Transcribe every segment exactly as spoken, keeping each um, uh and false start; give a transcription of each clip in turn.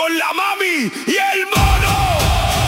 con la mami y el mono.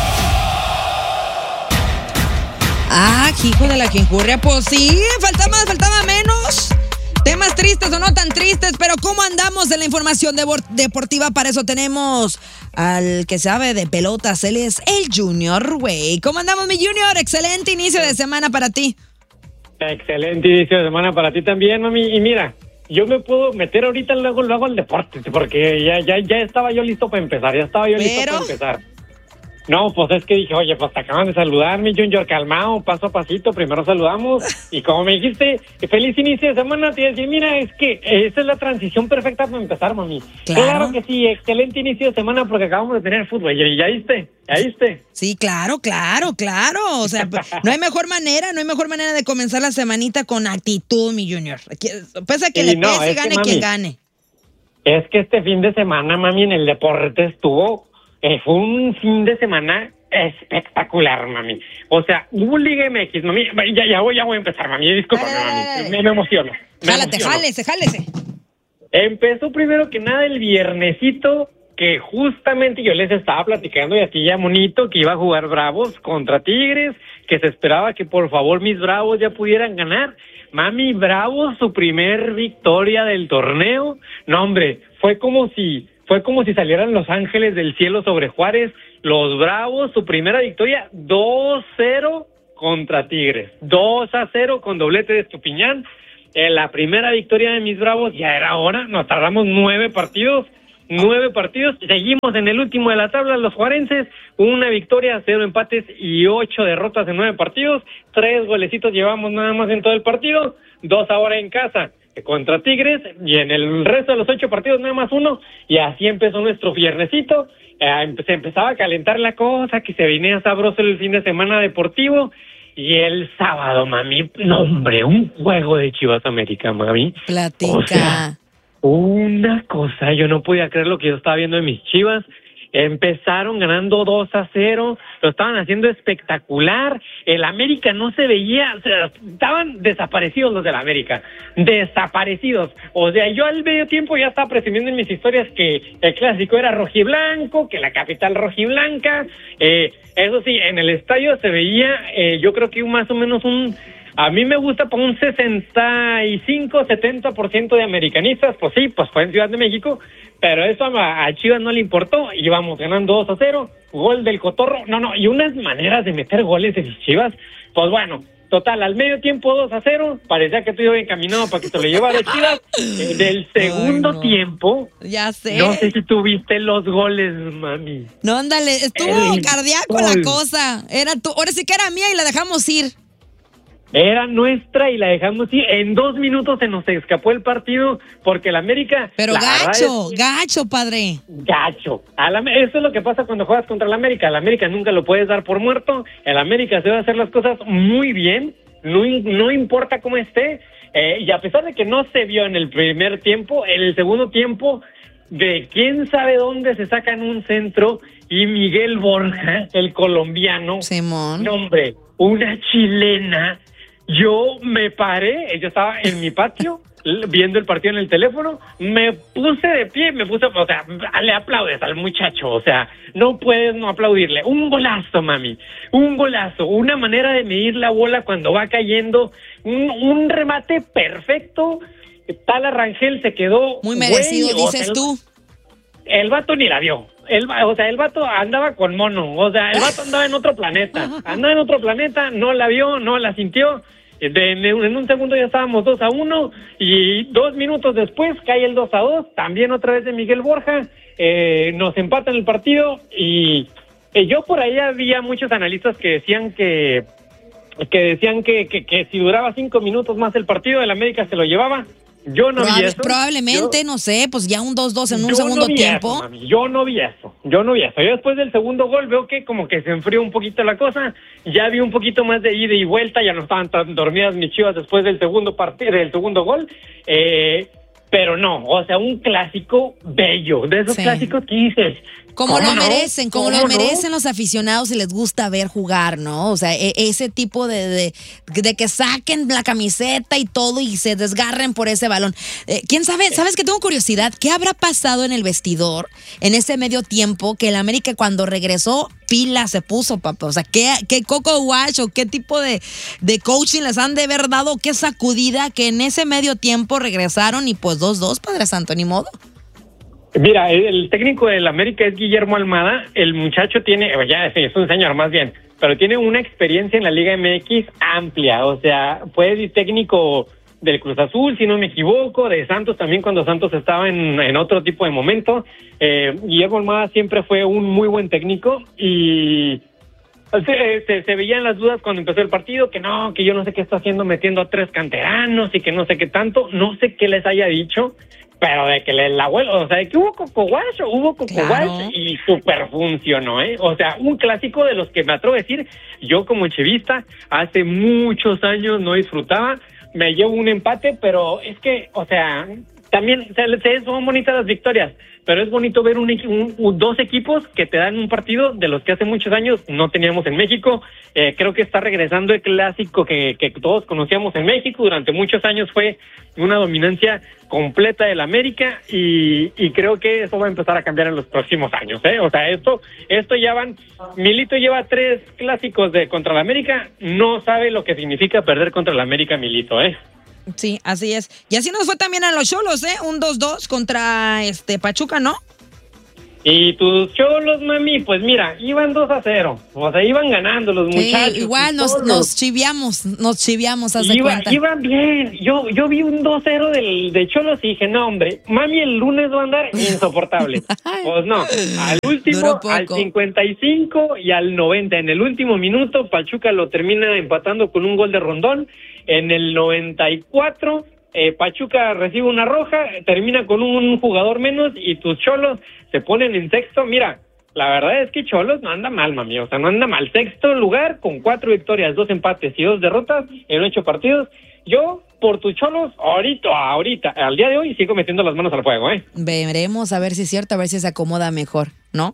Ah, hijo de la quinjurria, pues sí, faltaba más, faltaba menos. Temas tristes o no tan tristes, pero ¿cómo andamos en la información deportiva? Para eso tenemos al que sabe de pelotas, él es el Junior, güey. ¿Cómo andamos, mi Junior? Excelente inicio de semana para ti. Excelente inicio de semana para ti también, mami. Y mira, yo me puedo meter ahorita luego, luego al deporte, porque ya, ya, ya estaba yo listo para empezar, ya estaba yo ¿Pero? listo para empezar. No, pues es que dije, oye, pues te acaban de saludar, mi Junior, calmado, paso a pasito, primero saludamos, y como me dijiste, feliz inicio de semana, te iba a decir, mira, es que esa es la transición perfecta para empezar, mami. Claro. Claro que sí, excelente inicio de semana, porque acabamos de tener fútbol, y ya viste, ya viste. Sí, claro, claro, claro, o sea, no hay mejor manera, no hay mejor manera de comenzar la semanita con actitud, mi Junior. Pese a que Sí, le no, pese y es que, gane mami, quien gane. Es que este fin de semana, mami, en el deporte estuvo... Eh, fue un fin de semana espectacular, mami. O sea, hubo Liga M X, mami. Ya, ya, voy, ya voy a empezar, mami. Discúlpame, mami. Me, me emociono. Me Jálate, emociono. jálese, jálese. Empezó primero que nada el viernesito, que justamente yo les estaba platicando y aquí ya monito que iba a jugar Bravos contra Tigres, que se esperaba que por favor mis Bravos ya pudieran ganar. Mami, Bravos, su primer victoria del torneo. No, hombre, fue como si... Fue como si salieran los ángeles del cielo sobre Juárez. Los Bravos, su primera victoria, dos cero contra Tigres. dos a cero con doblete de Estupiñán. En la primera victoria de mis Bravos, ya era hora. Nos tardamos nueve partidos. Nueve partidos. Seguimos en el último de la tabla, los juarenses. Una victoria, cero empates y ocho derrotas en nueve partidos. Tres golecitos llevamos nada más en todo el partido. Dos ahora en casa contra Tigres, y en el resto de los ocho partidos nada más uno, y así empezó nuestro viernesito. Eh, se empezaba a calentar la cosa, que se venía sabroso el fin de semana deportivo, y el sábado, mami, no hombre, un juego de Chivas América, mami. Platica. O sea, una cosa, yo no podía creer lo que yo estaba viendo en mis Chivas. Empezaron ganando dos a cero, lo estaban haciendo espectacular. El América no se veía, o sea, estaban desaparecidos los del América, desaparecidos. O sea, yo al medio tiempo ya estaba presumiendo en mis historias que el clásico era rojiblanco, que la capital rojiblanca. Eh, eso sí, en el estadio se veía, eh, yo creo que más o menos un... A mí me gusta para un sesenta y cinco, setenta por ciento de americanistas, pues sí, pues fue en Ciudad de México, pero eso a, a Chivas no le importó, íbamos ganando dos a cero, gol del Cotorro, no, no, y unas maneras de meter goles de Chivas, pues bueno, total, al medio tiempo dos a cero, parecía que tú ibas encaminado para que se lo llevara Chivas. Eh, del segundo Ay, no. tiempo, Ya sé. no sé si tuviste los goles, mami. No, ándale, estuvo El cardíaco gol. la cosa. Era tu, ahora sí que era mía y la dejamos ir. Era nuestra y la dejamos ir. En dos minutos se nos escapó el partido porque el América... Pero la verdad gacho, es- gacho, padre. Gacho. A la- eso es lo que pasa cuando juegas contra el América. El América nunca lo puedes dar por muerto. El América se va a hacer las cosas muy bien. No, in- no importa cómo esté. Eh, y a pesar de que no se vio en el primer tiempo, en el segundo tiempo, de quién sabe dónde se sacan un centro y Miguel Borja, el colombiano... Simón. No, hombre, una chilena. Yo me paré, yo estaba en mi patio l- viendo el partido en el teléfono, me puse de pie, me puse, o sea, le aplaudes al muchacho, o sea, no puedes no aplaudirle. Un golazo, mami, un golazo, una manera de medir la bola cuando va cayendo, un, un remate perfecto. Tal Rangel se quedó... Muy merecido, güey, o dices sea, tú. El vato ni la vio. El, va- o sea, el vato andaba con mono. O sea, el vato andaba en otro planeta. Andaba en otro planeta, no la vio, no la sintió. De, de- en un segundo ya estábamos dos a uno. Y dos minutos después cae el dos a dos. También otra vez de Miguel Borja. Eh, nos empatan el partido. Y eh, yo por ahí había muchos analistas que decían que que decían que, que, que si duraba cinco minutos más el partido, el América se lo llevaba. Yo no vi Probable- eso. probablemente, Yo- no sé, pues ya un dos dos en un yo segundo no vi tiempo. eso, mami. Yo no vi eso, yo no vi eso. Yo después del segundo gol veo que como que se enfrió un poquito la cosa, ya vi un poquito más de ida y vuelta, ya no estaban tan dormidas mis Chivas después del segundo partido, del segundo gol. Eh, pero no, o sea, un clásico bello, de esos sí. clásicos que dices... Como lo no? merecen, como ¿Cómo lo no? merecen los aficionados y les gusta ver jugar, ¿no? O sea, e- ese tipo de, de, de que saquen la camiseta y todo y se desgarren por ese balón. Eh, ¿Quién sabe? ¿Sabes que tengo curiosidad? ¿Qué habrá pasado en el vestidor en ese medio tiempo que el América cuando regresó pila se puso, papá? O sea, ¿qué, qué coco wash o qué tipo de, de coaching les han de haber dado? ¿Qué sacudida que en ese medio tiempo regresaron y pues dos dos, Padre Santo, ni modo? Mira, el técnico del América es Guillermo Almada. El muchacho tiene, ya sí, es un señor más bien, pero tiene una experiencia en la Liga M X amplia. O sea, fue técnico del Cruz Azul, si no me equivoco, de Santos también cuando Santos estaba en, en otro tipo de momento. Eh, Guillermo Almada siempre fue un muy buen técnico y se, se, se veían las dudas cuando empezó el partido, que no, que yo no sé qué está haciendo metiendo a tres canteranos y que no sé qué tanto, no sé qué les haya dicho. Pero de que el abuelo, o sea, de que hubo Coco Wash, hubo Coco Claro. Wash y súper funcionó, ¿eh? O sea, un clásico de los que me atrevo a decir, yo como chivista, hace muchos años no disfrutaba, me llevo un empate, pero es que, o sea, también o sea, son bonitas las victorias, pero es bonito ver un, un, un, dos equipos que te dan un partido de los que hace muchos años no teníamos en México. Eh, creo que está regresando el clásico que, que todos conocíamos en México. Durante muchos años fue una dominancia completa del América y, y creo que eso va a empezar a cambiar en los próximos años, ¿eh? O sea, esto esto ya van... Milito lleva tres clásicos de contra el América, no sabe lo que significa perder contra el América, Milito, ¿eh? Sí, así es. Y así nos fue también a los Cholos, ¿eh? Un dos dos contra este Pachuca, ¿no? Y tus Cholos, mami, pues mira, iban dos a cero. O sea, iban ganando los muchachos. Sí, igual nos, Cholos. nos chiviamos, nos chiviamos, haz de Iba, cuenta. iban bien. Yo yo vi un dos cero del, de Cholos y dije, no, hombre, mami, el lunes va a andar insoportable. Pues no, al último, Duró poco. al cincuenta y cinco y al noventa. En el último minuto, Pachuca lo termina empatando con un gol de Rondón. En el noventa y cuatro, eh, Pachuca recibe una roja, termina con un jugador menos y tus Cholos se ponen en sexto. Mira, la verdad es que Cholos no anda mal, mami, o sea, no anda mal. Sexto lugar con cuatro victorias, dos empates y dos derrotas en ocho partidos. Yo, por tus Cholos, ahorita, ahorita, al día de hoy, sigo metiendo las manos al fuego, ¿eh? Veremos a ver si es cierto, a ver si se acomoda mejor, ¿no?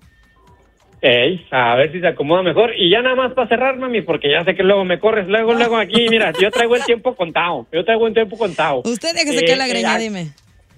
Ey, a ver si se acomoda mejor. Y ya nada más para cerrar, mami, porque ya sé que luego me corres, luego, luego aquí, mira, yo traigo el tiempo contado, yo traigo el tiempo contado. Usted déjese Eh, que la greña, eh, dime.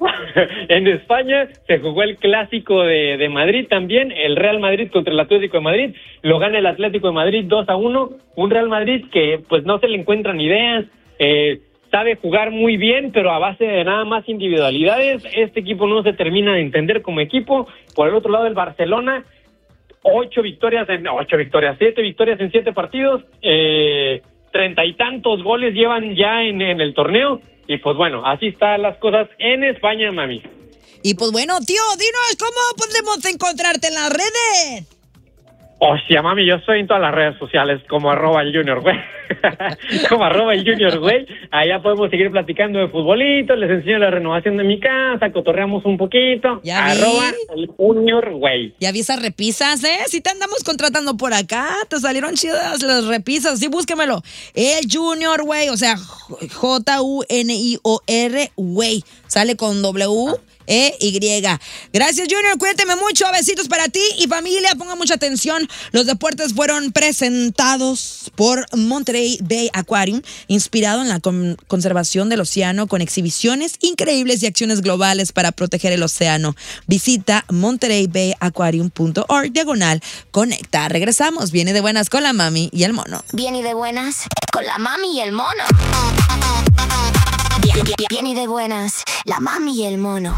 En España se jugó el clásico de, de Madrid también, el Real Madrid contra el Atlético de Madrid, lo gana el Atlético de Madrid dos a uno, un Real Madrid que pues no se le encuentran ideas, eh, sabe jugar muy bien, pero a base de nada más individualidades. Este equipo no se termina de entender como equipo. Por el otro lado, el Barcelona, ocho victorias en ocho victorias, siete victorias en siete partidos, eh, treinta y tantos goles llevan ya en, en el torneo. Y pues bueno, así están las cosas en España, mami. Y pues bueno, tío, dinos, ¿cómo podemos encontrarte en las redes? Hostia, mami, yo estoy en todas las redes sociales como arroba el junior, güey. Como arroba el junior, güey. Allá podemos seguir platicando de futbolito, les enseño la renovación de mi casa, cotorreamos un poquito. Ya vi. Arroba el junior, güey. Ya vi esas repisas, ¿eh? Si te andamos contratando por acá, te salieron chidas las repisas, sí, búsquemelo. El Junior, güey, o sea, J U N I O R, güey. Sale con W E Y. Gracias, Junior, cuídate mucho, besitos para ti y familia, ponga mucha atención. Los deportes fueron presentados por Monterey Bay Aquarium, inspirado en la con- conservación del océano con exhibiciones increíbles y acciones globales para proteger el océano. Visita monterey bay aquarium punto org, diagonal, conecta. Regresamos, viene de buenas con la mami y el mono. Bien y de buenas con la mami y el mono. Bien, bien, bien y de buenas, la mami y el mono.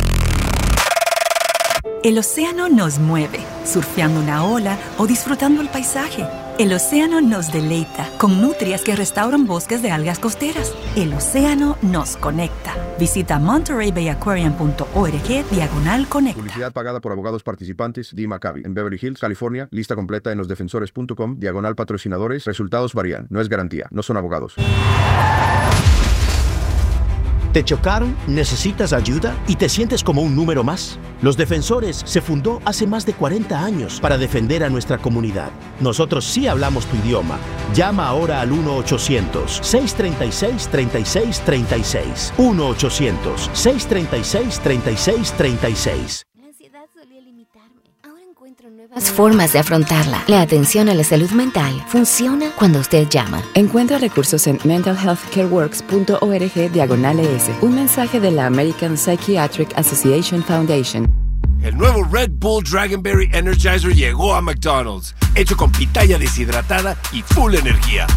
El océano nos mueve, surfeando una ola o disfrutando el paisaje. El océano nos deleita con nutrias que restauran bosques de algas costeras. El océano nos conecta. Visita monterey bay aquarium punto org, diagonal conecta. Publicidad pagada por abogados participantes. D. Maccabi. En Beverly Hills, California. Lista completa en losdefensores punto com. Diagonal patrocinadores. Resultados varían. No es garantía. No son abogados. ¿Te chocaron? ¿Necesitas ayuda? ¿Y te sientes como un número más? Los Defensores se fundó hace más de cuarenta años para defender a nuestra comunidad. Nosotros sí hablamos tu idioma. Llama ahora al uno ochocientos, seiscientos treinta y seis, treinta y seis treinta y seis. uno ochocientos, seiscientos treinta y seis, treinta y seis treinta y seis. La ansiedad solía limitarme. Ahora encuentro nuevas formas de afrontarla. La atención a la salud mental funciona cuando usted llama. Encuentra recursos en mental health care works punto org diagonal es. Un mensaje de la American Psychiatric Association Foundation. El nuevo Red Bull Dragonberry Energizer llegó a McDonald's, hecho con pitaya deshidratada y full energía.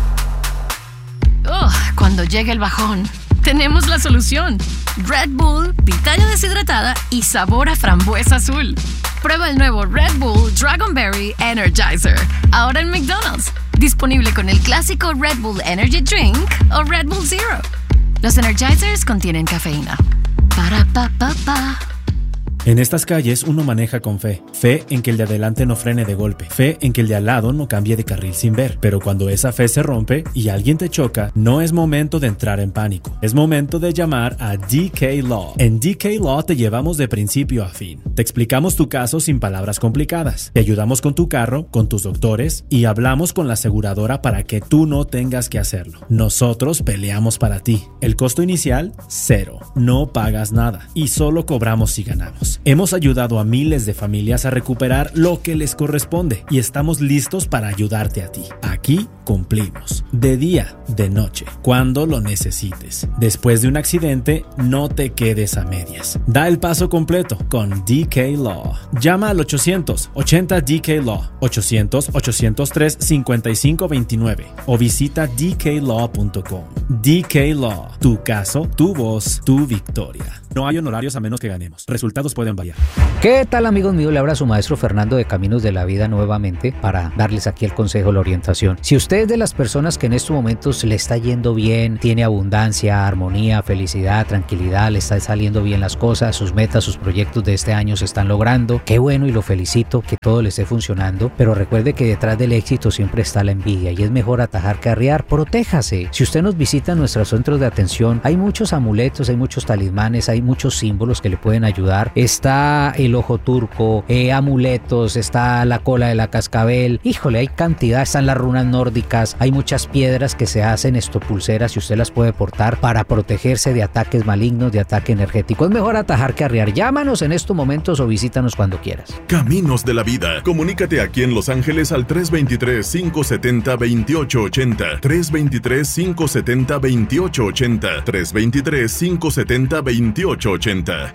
Oh, cuando llegue el bajón, tenemos la solución. Red Bull, pitaya deshidratada y sabor a frambuesa azul. Prueba el nuevo Red Bull Dragonberry Energizer, ahora en McDonald's. Disponible con el clásico Red Bull Energy Drink o Red Bull Zero. Los Energizers contienen cafeína. Para pa pa pa. En estas calles uno maneja con fe. Fe en que el de adelante no frene de golpe. Fe en que el de al lado no cambie de carril sin ver. Pero cuando esa fe se rompe y alguien te choca, no es momento de entrar en pánico. Es momento de llamar a D K Law. En D K Law te llevamos de principio a fin. Te explicamos tu caso sin palabras complicadas. Te ayudamos con tu carro, con tus doctores y hablamos con la aseguradora para que tú no tengas que hacerlo. Nosotros peleamos para ti. El costo inicial, cero. No pagas nada y solo cobramos si ganamos. Hemos ayudado a miles de familias a recuperar lo que les corresponde y estamos listos para ayudarte a ti. Aquí cumplimos. De día, de noche, cuando lo necesites. Después de un accidente, no te quedes a medias. Da el paso completo con D K Law. Llama al ochocientos, ochenta D K Law, ochocientos, ochocientos tres, cincuenta y cinco veintinueve o visita d k law punto com. D K Law. Tu caso, tu voz, tu victoria. No hay honorarios a menos que ganemos. Resultados pueden variar. ¿Qué tal, amigos míos? Le habla su maestro Fernando de Caminos de la Vida nuevamente para darles aquí el consejo, la orientación. Si usted es de las personas que en estos momentos le está yendo bien, tiene abundancia, armonía, felicidad, tranquilidad, le está saliendo bien las cosas, sus metas, sus proyectos de este año se están logrando, qué bueno y lo felicito, que todo le esté funcionando, pero recuerde que detrás del éxito siempre está la envidia y es mejor atajar que arriar. Protéjase. Si usted nos visita en nuestros centros de atención, hay muchos amuletos, hay muchos talismanes, hay muchos símbolos que le pueden ayudar. Está el ojo turco, eh, amuletos, está la cola de la cascabel, híjole, hay cantidad, están las runas nórdicas, hay muchas piedras que se hacen, esto pulseras y usted las puede portar para protegerse de ataques malignos, de ataque energético. Es mejor atajar que arriar. Llámanos en estos momentos o visítanos cuando quieras. Caminos de la Vida. Comunícate aquí en Los Ángeles al tres dos tres, cinco siete cero, dos ocho ocho cero, tres dos tres, cinco siete cero, dos ocho ocho cero, tres dos tres, cinco siete cero, dos ocho ocho cero.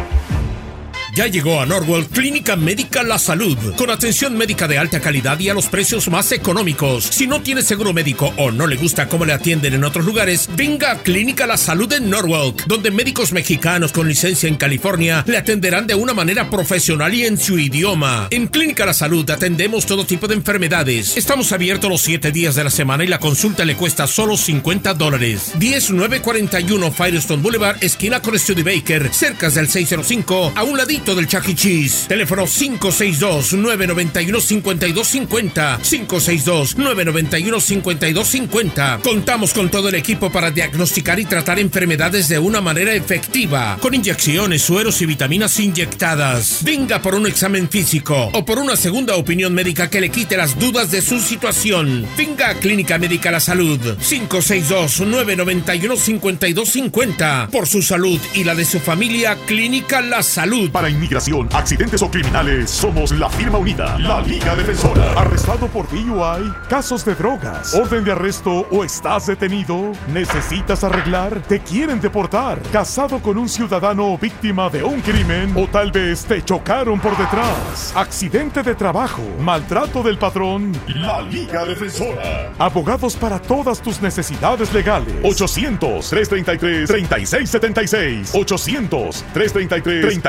Ya llegó a Norwalk Clínica Médica La Salud, con atención médica de alta calidad y a los precios más económicos. Si no tiene seguro médico o no le gusta cómo le atienden en otros lugares, venga a Clínica La Salud en Norwalk, donde médicos mexicanos con licencia en California le atenderán de una manera profesional y en su idioma. En Clínica La Salud atendemos todo tipo de enfermedades. Estamos abiertos los siete días de la semana y la consulta le cuesta solo cincuenta dólares. diez nueve cuarenta y uno Firestone Boulevard, esquina con Studebaker, cerca del seiscientos cinco, a un ladito del Chuck E. Cheese. Teléfono cinco seis dos, nueve nueve uno, cinco dos cinco cero, cinco seis dos, nueve nueve uno, cinco dos cinco cero. Contamos con todo el equipo para diagnosticar y tratar enfermedades de una manera efectiva, con inyecciones, sueros y vitaminas inyectadas. Venga por un examen físico o por una segunda opinión médica que le quite las dudas de su situación. Venga a Clínica Médica La Salud, cinco seis dos, nueve nueve uno, cinco dos cinco cero. Por su salud y la de su familia, Clínica La Salud. Para inmigración, accidentes o criminales, somos la firma unida, la Liga Defensora. ¿Arrestado por D U I? ¿Casos de drogas? ¿Orden de arresto o estás detenido? ¿Necesitas arreglar? ¿Te quieren deportar? ¿Casado con un ciudadano víctima de un crimen? ¿O tal vez te chocaron por detrás? ¿Accidente de trabajo? ¿Maltrato del patrón? La Liga Defensora. Abogados para todas tus necesidades legales. ochocientos, tres treinta y tres, treinta y seis setenta y seis. ochocientos, tres treinta y tres, treinta y seis setenta y seis.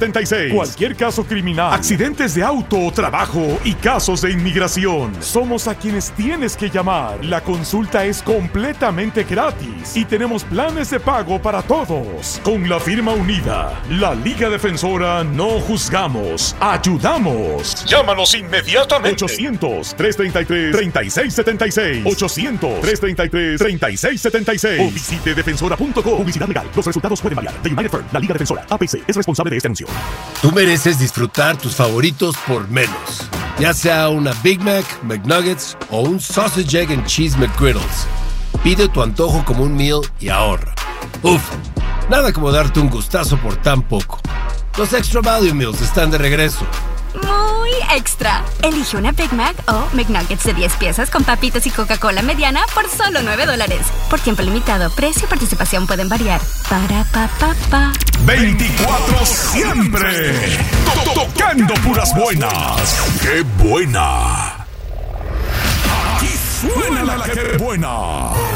setenta y seis. Cualquier caso criminal, accidentes de auto o trabajo y casos de inmigración. Somos a quienes tienes que llamar. La consulta es completamente gratis y tenemos planes de pago para todos. Con la firma unida, la Liga Defensora, no juzgamos, ayudamos. Llámanos inmediatamente. ochocientos, trescientos treinta y tres, treinta y seis setenta y seis. ochocientos, trescientos treinta y tres, treinta y seis setenta y seis. O visite defensora punto com. Publicidad legal. Los resultados pueden variar. The United Firm, la Liga Defensora, A P C, es responsable de este anuncio. Tú mereces disfrutar tus favoritos por menos. Ya sea una Big Mac, McNuggets o un Sausage, Egg and Cheese McGriddles. Pide tu antojo como un meal y ahorra. Uf, nada como darte un gustazo por tan poco. Los Extra Value Meals están de regreso. Muy extra. Elige una Big Mac o McNuggets de diez piezas con papitas y Coca-Cola mediana por solo nueve dólares. Por tiempo limitado, precio y participación pueden variar. Para pa pa pa. veinticuatro siempre. Tocando puras buenas. ¡Qué buena! Aquí suena la que buena.